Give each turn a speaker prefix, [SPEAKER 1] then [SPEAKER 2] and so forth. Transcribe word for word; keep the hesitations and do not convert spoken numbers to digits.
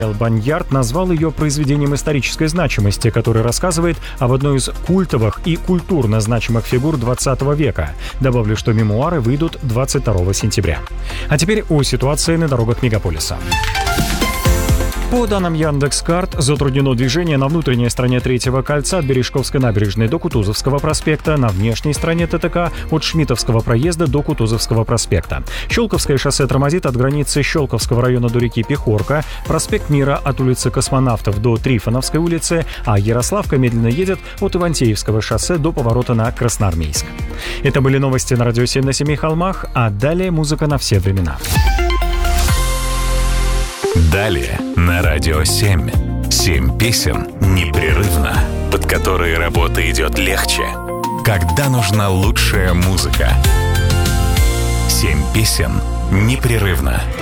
[SPEAKER 1] Баньярд назвал ее произведением исторической значимости, который рассказывает об одной из культовых и культурно значимых фигур двадцатого века. Добавлю, что мемуары выйдут двадцать второго сентября. А теперь о ситуации на дорогах мегаполиса. По данным Яндекс.Карт, затруднено движение на внутренней стороне Третьего кольца от Бережковской набережной до Кутузовского проспекта, на внешней стороне ТТК от Шмитовского проезда до Кутузовского проспекта. Щелковское шоссе тормозит от границы Щелковского района до реки Пехорка, проспект Мира от улицы Космонавтов до Трифоновской улицы, а Ярославка медленно едет от Ивантеевского шоссе до поворота на Красноармейск. Это были новости на Радио семь на семи холмах, а далее музыка на все времена.
[SPEAKER 2] Далее на Радио семь. Семь песен непрерывно, под которые работа идет легче. Когда нужна лучшая музыка. Семь песен непрерывно.